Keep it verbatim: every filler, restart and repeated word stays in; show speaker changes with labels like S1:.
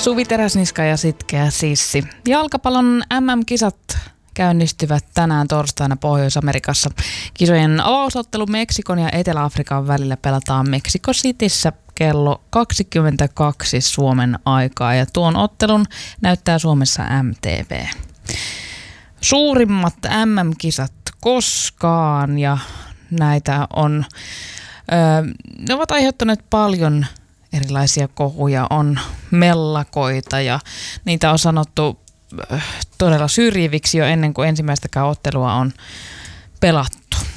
S1: Suvi Teräsniska ja Sitkeä Sissi. Jalkapallon M M-kisat käynnistyvät tänään torstaina Pohjois-Amerikassa. Kisojen avausottelu Meksikon ja Etelä-Afrikan välillä pelataan Mexico Cityssä kello kaksikymmentäkaksi Suomen aikaa ja tuon ottelun näyttää Suomessa M T V. Suurimmat M M-kisat koskaan ja näitä on, öö, ne ovat aiheuttaneet paljon erilaisia kohuja, on mellakoita ja niitä on sanottu todella syrjiviksi jo ennen kuin ensimmäistäkään ottelua on pelattu.